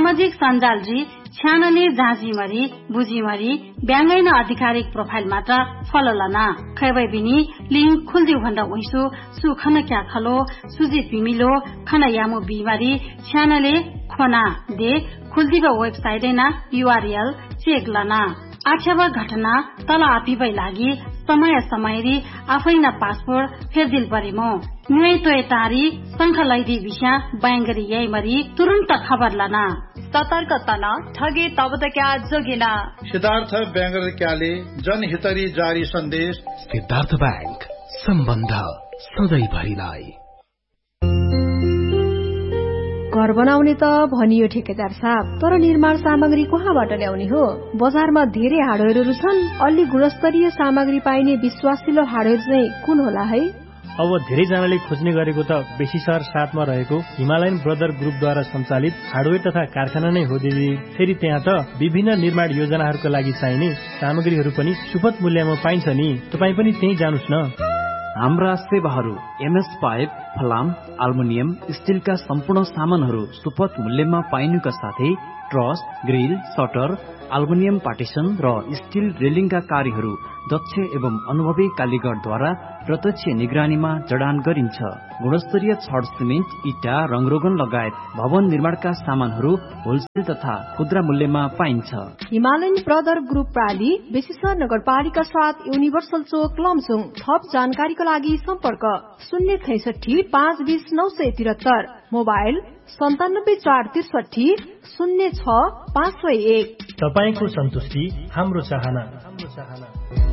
सामाजिक सञ्जाल छ्यानले जाँचीमरी बुझीमरी ब्याङ्गैन आधिकारिक प्रोफाइल मात्र फलो लना खैबै बिनी लिंक खुल्दिउ भन्दा उइसु सुखन क्या खलो सुजित बिमिलो खन यामु बिमारी छ्यानले खोना दे खुल्दिबा वेबसाइट ना URL चेक लना आक्षेप घटना तल आपिबै लागि समय आफैना पासपोर्ट फेरदिल परिमो न्युए तोय तारी संखलैदी विषय बैंगरी यही मरी तुरंत खबर लना सतर्क तना ठगे तबदक्या जोगिना सिद्धार्थ बैंगर क्याले जनहितरी जारी सन्देश सिद्धार्थ बैंक सम्बन्ध सधैँ भरिलाई। घर बनाउने त भनियो ठेकेदार साहब, तर निर्माण सामग्री कहाँबाट ल्याउने हो? बजारमा धेरै हार्डवेयरहरू छन्, अलि गुणस्तरीय सामग्री पाइने विश्वासिलो हार्डवेयर चाहिँ कुन होला है? अब धेरैजनाले खोज्ने गरेको त बेसी शहर 7 मा रहेको हिमालयन ब्रदर ग्रुपद्वारा सञ्चालित हार्डवेयर तथा कारखाना नै हो दिदी। फेरि त्यहाँ त विभिन्न निर्माण योजनाहरूका लागि चाहिने सामग्रीहरू पनि सुपथ मूल्यमा पाइन्छ नि। तपाई पनि त्यही जानुस् न। हाम्रा सेवाहरू MS पाइप, फलाम, अल्मुनियम, स्टिलका सम्पूर्ण सामानहरू सुपथ मूल्यमा पाइनुका साथै truss, grill, shutter, aluminium partition र स्टिल रेलिङका कार्यहरू दक्ष एवं अनुभवी कालीगरद्वारा प्रत्यक्ष निगरानीमा जडान गरिन्छ। गुणस्तरीय छड, सिमेन्ट, इटा, रङरोगन लगायत भवन निर्माणका सामानहरू होलसेल तथा खुद्रा मूल्यमा पाइन्छ। हिमालयन ब्रदर ग्रुप प्राली, बेसीसर नगरपालिका 7, युनिभर्सल चोक, लमजुङ। थप जानकारीका लागि सम्पर्क 063 520 973, मोबाइल 97 463 06 501। तपाईको सन्तुष्टि हाम्रो चाहना।